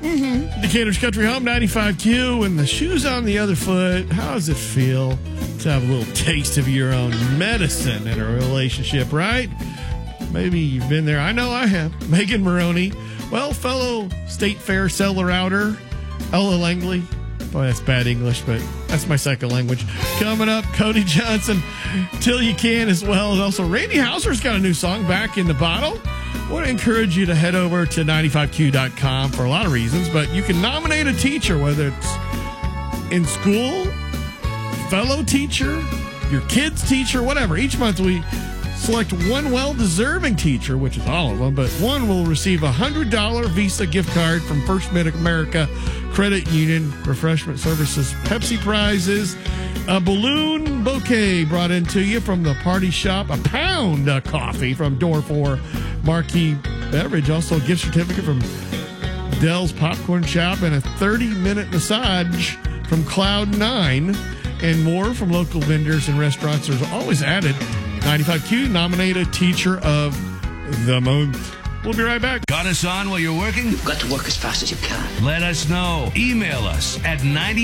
Decatur's Country Home, 95Q, and the shoes on the other foot. How does it feel to have a little taste of your own medicine in a relationship, right? Maybe you've been there. I know I have. Megan Maroney. Well, fellow State Fair seller outer, Ella Langley. Boy, that's bad English, but that's my second language. Coming up, Cody Johnson, Till You Can, as well as also Randy Houser's got a new song, Back in the Bottle. I want to encourage you to head over to 95q.com for a lot of reasons, but you can nominate a teacher, whether it's in school, fellow teacher, your kid's teacher, whatever. Each month we select one well-deserving teacher, which is all of them, but one will receive a $100 Visa gift card from First Mid-America Credit Union, refreshment services, Pepsi prizes, a balloon bouquet brought into you from the Party Shop, a pound of coffee from Door 4 Marquee Beverage, also a gift certificate from Dell's Popcorn Shop, and a 30-minute massage from Cloud9, and more from local vendors and restaurants. There's always added. 95Q, nominate a teacher of the month. We'll be right back. Got us on while you're working? You've got to work as fast as you can. Let us know. Email us at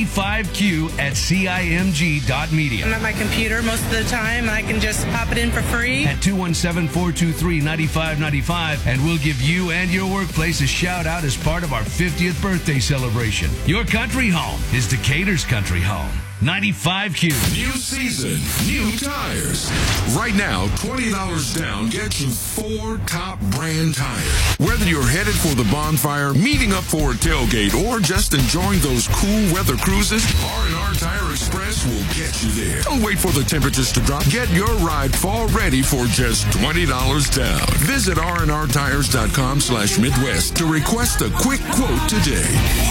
95q@cimg.media. I'm at my computer most of the time, and I can just pop it in for free. At 217-423-9595, and we'll give you and your workplace a shout-out as part of our 50th birthday celebration. Your country home is Decatur's Country Home. 95Q. New season, new tires. Right now, $20 down gets you 4 top brand tires. Whether you're headed for the bonfire, meeting up for a tailgate, or just enjoying those cool weather cruises, R&R Tire Express will get you there. Don't wait for the temperatures to drop. Get your ride fall ready for just $20 down. Visit rnrtires.com/Midwest to request a quick quote today.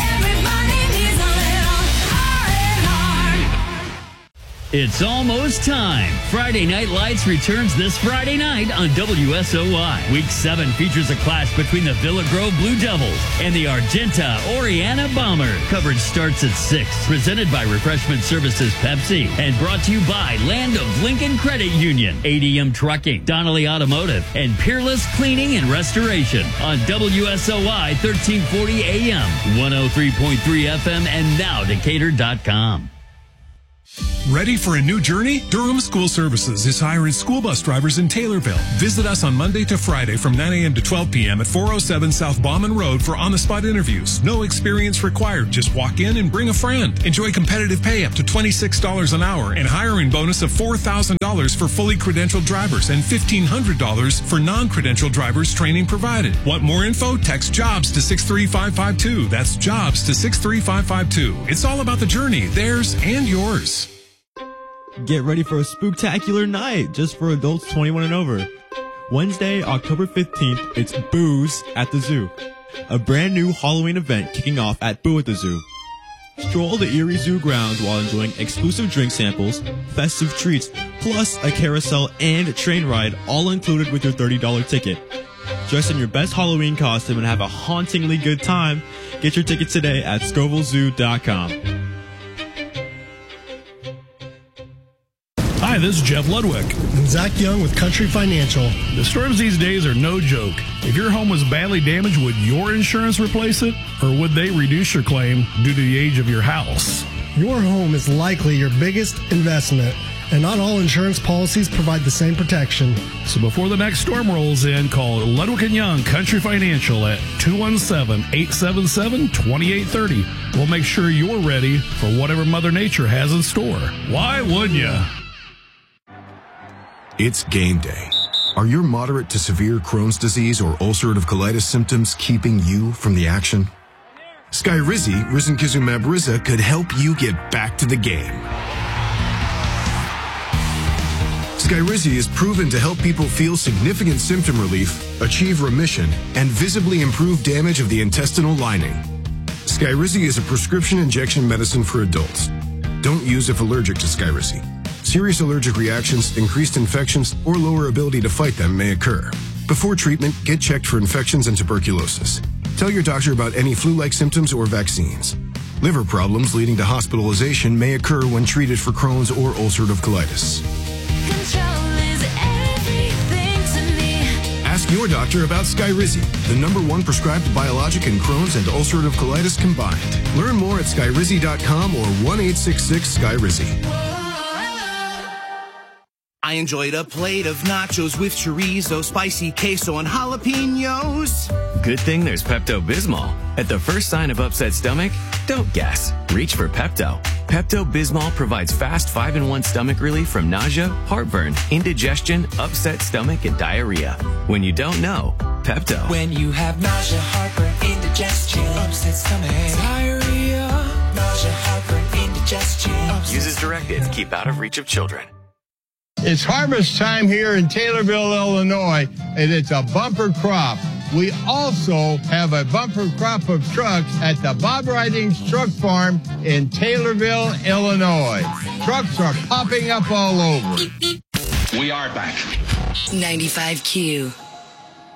It's almost time. Friday Night Lights returns this Friday night on WSOY. Week 7 features a clash between the Villa Grove Blue Devils and the Argenta Oriana Bombers. Coverage starts at 6. Presented by Refreshment Services Pepsi and brought to you by Land of Lincoln Credit Union, ADM Trucking, Donnelly Automotive, and Peerless Cleaning and Restoration on WSOY 1340 AM, 103.3 FM, and now Decatur.com. Ready for a new journey? Durham School Services is hiring school bus drivers in Taylorville. Visit us on Monday to Friday from 9 a.m. to 12 p.m. at 407 South Bauman Road for on-the-spot interviews. No experience required. Just walk in and bring a friend. Enjoy competitive pay up to $26 an hour and hiring bonus of $4,000 for fully credentialed drivers and $1,500 for non-credentialed drivers training provided. Want more info? Text JOBS to 63552. That's JOBS to 63552. It's all about the journey, theirs and yours. Get ready for a spooktacular night just for adults 21 and over. Wednesday, October 15th, it's Booze at the Zoo, a brand new Halloween event kicking off at Boo at the Zoo. Stroll the Erie Zoo grounds while enjoying exclusive drink samples, festive treats, plus a carousel and train ride, all included with your $30 ticket. Dress in your best Halloween costume and have a hauntingly good time. Get your tickets today at ScovilleZoo.com. Hi, this is Jeff Ludwig. And Zach Young with Country Financial. The storms these days are no joke. If your home was badly damaged, would your insurance replace it? Or would they reduce your claim due to the age of your house? Your home is likely your biggest investment, and not all insurance policies provide the same protection. So before the next storm rolls in, call Ludwig & Young Country Financial at 217-877-2830. We'll make sure you're ready for whatever Mother Nature has in store. Why wouldn't you? It's game day. Are your moderate to severe Crohn's disease or ulcerative colitis symptoms keeping you from the action? Skyrizi, risankizumab Riza, could help you get back to the game. Skyrizi is proven to help people feel significant symptom relief, achieve remission, and visibly improve damage of the intestinal lining. Skyrizi is a prescription injection medicine for adults. Don't use if allergic to Skyrizi. Serious allergic reactions, increased infections, or lower ability to fight them may occur. Before treatment, get checked for infections and tuberculosis. Tell your doctor about any flu-like symptoms or vaccines. Liver problems leading to hospitalization may occur when treated for Crohn's or ulcerative colitis. Control is everything to me. Ask Ask your doctor about Skyrizi, the #1 prescribed biologic in Crohn's and ulcerative colitis combined. Learn more at Skyrizi.com or 1-866-SKYRIZI. I enjoyed a plate of nachos with chorizo, spicy queso, and jalapenos. Good thing there's Pepto-Bismol. At the first sign of upset stomach, don't guess. Reach for Pepto. Pepto-Bismol provides fast 5-in-1 stomach relief from nausea, heartburn, indigestion, upset stomach, and diarrhea. When you don't know, Pepto. When you have nausea, heartburn, indigestion, upset stomach, diarrhea, nausea, heartburn, indigestion. Use as directed. Keep out of reach of children. It's harvest time here in Taylorville, Illinois, and it's a bumper crop. We also have a bumper crop of trucks at the Bob Ridings Truck Farm in Taylorville, Illinois. Trucks are popping up all over. We are back. 95Q.